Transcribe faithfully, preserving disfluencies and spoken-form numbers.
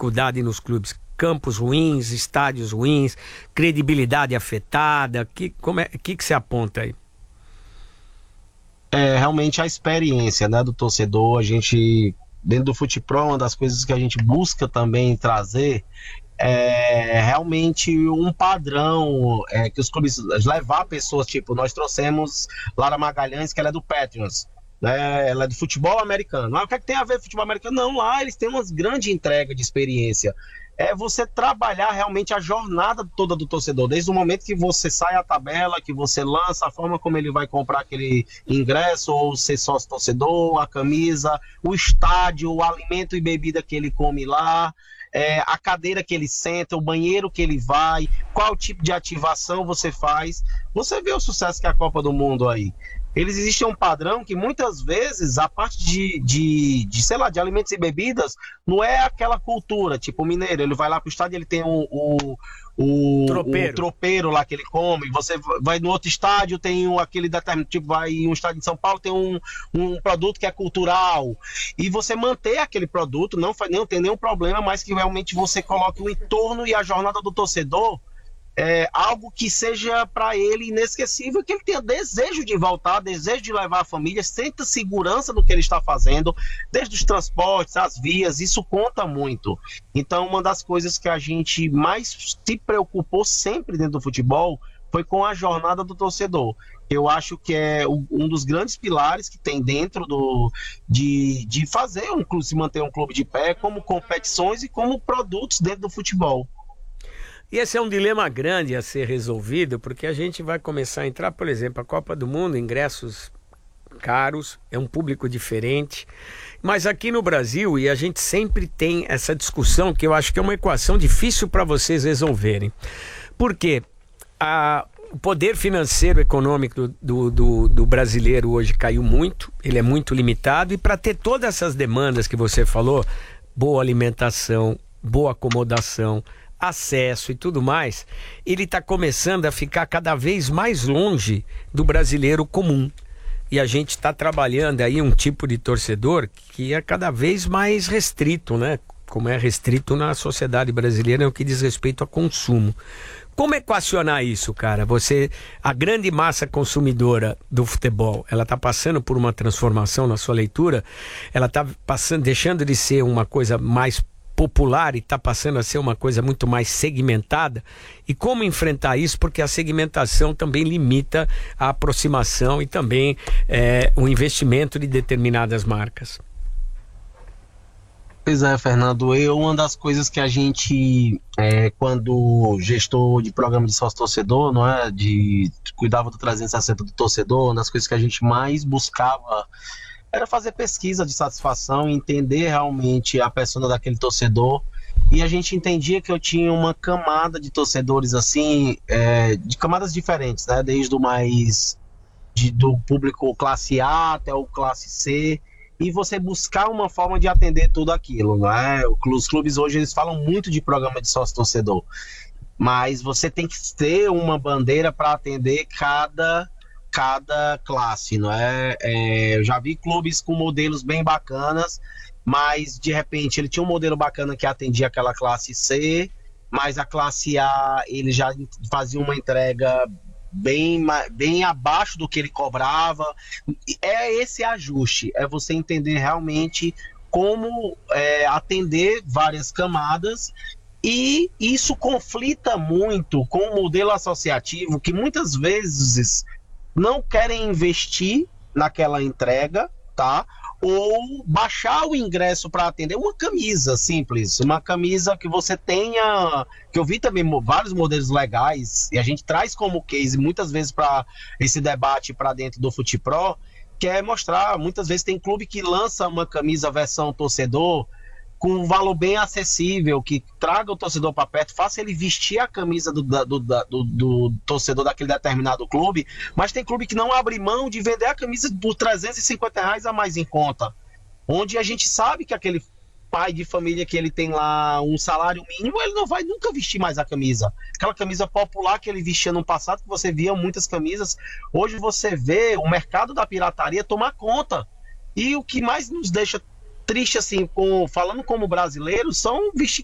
dificuldade nos clubes? Campos ruins, estádios ruins, credibilidade afetada, que, como é, que, que você aponta aí? É realmente a experiência, né, do torcedor. A gente, dentro do Futepro, uma das coisas que a gente busca também trazer é realmente um padrão, é, que os clubes levar pessoas, tipo, nós trouxemos Lara Magalhães, que ela é do Patriots, né, ela é do futebol americano. Ah, o que é que tem a ver com futebol americano? Não, lá eles têm uma grande entrega de experiência. É você trabalhar realmente a jornada toda do torcedor, desde o momento que você sai a tabela, que você lança, a forma como ele vai comprar aquele ingresso, ou ser sócio torcedor, a camisa, o estádio, o alimento e bebida que ele come lá, é, a cadeira que ele senta, o banheiro que ele vai, qual tipo de ativação você faz. Você vê o sucesso que é a Copa do Mundo aí. Eles existem um padrão que muitas vezes a parte de, de, de, sei lá, de alimentos e bebidas não é aquela cultura, tipo o mineiro, ele vai lá pro estádio, ele tem o, o, o, Tropeiro. o tropeiro lá que ele come, você vai no outro estádio, tem um, aquele determinado, tipo, vai em um estádio de São Paulo, tem um, um produto que é cultural, e você manter aquele produto, não, não tem nenhum problema, mas que realmente você coloque o entorno e a jornada do torcedor é algo que seja para ele inesquecível, que ele tenha desejo de voltar, desejo de levar a família, sinta segurança no que ele está fazendo, desde os transportes, as vias, isso conta muito. Então, uma das coisas que a gente mais se preocupou sempre dentro do futebol foi com a jornada do torcedor. Eu acho que é um dos grandes pilares que tem dentro do, de, de fazer um clube, se manter um clube de pé, como competições e como produtos dentro do futebol. E esse é um dilema grande a ser resolvido, porque a gente vai começar a entrar, por exemplo, a Copa do Mundo, ingressos caros, é um público diferente. Mas aqui no Brasil, e a gente sempre tem essa discussão, que eu acho que é uma equação difícil para vocês resolverem. Porque a, o poder financeiro econômico do, do, do brasileiro hoje caiu muito, ele é muito limitado, e para ter todas essas demandas que você falou, boa alimentação, boa acomodação, acesso e tudo mais, ele está começando a ficar cada vez mais longe do brasileiro comum. E a gente está trabalhando aí um tipo de torcedor que é cada vez mais restrito, né? Como é restrito na sociedade brasileira no que diz respeito a consumo. Como equacionar isso, cara? Você, a grande massa consumidora do futebol, ela está passando por uma transformação na sua leitura, ela está passando, deixando de ser uma coisa mais popular e está passando a ser uma coisa muito mais segmentada. E como enfrentar isso? Porque a segmentação também limita a aproximação e também é, o investimento de determinadas marcas. Pois é, Fernando, eu, uma das coisas que a gente, é, quando gestor de programa de sócio-torcedor, não é, de, cuidava do trezentos e sessenta do torcedor, uma das coisas que a gente mais buscava era fazer pesquisa de satisfação, entender realmente a persona daquele torcedor, e a gente entendia que eu tinha uma camada de torcedores assim, é, de camadas diferentes, né? Desde o mais de, do público classe A até o classe C, e você buscar uma forma de atender tudo aquilo, né? Os clubes hoje eles falam muito de programa de sócio-torcedor, mas você tem que ter uma bandeira para atender cada cada classe, não é? É, eu já vi clubes com modelos bem bacanas, mas de repente ele tinha um modelo bacana que atendia aquela classe C, mas a classe A ele já fazia uma entrega bem, bem abaixo do que ele cobrava. É esse ajuste, é você entender realmente como é, atender várias camadas. E isso conflita muito com o modelo associativo, que muitas vezes não querem investir naquela entrega, tá? Ou baixar o ingresso para atender uma camisa simples, uma camisa que você tenha, que eu vi também vários modelos legais, e a gente traz como case muitas vezes para esse debate para dentro do Futepro, que é mostrar, muitas vezes tem clube que lança uma camisa versão torcedor, com um valor bem acessível, que traga o torcedor para perto, faça ele vestir a camisa do, do, do, do torcedor daquele determinado clube, mas tem clube que não abre mão de vender a camisa por trezentos e cinquenta reais a mais em conta, onde a gente sabe que aquele pai de família que ele tem lá um salário mínimo, ele não vai nunca vestir mais a camisa. Aquela camisa popular que ele vestia no passado, que você via muitas camisas, hoje você vê o mercado da pirataria tomar conta. E o que mais nos deixa triste, assim, com, falando como brasileiro, são vestir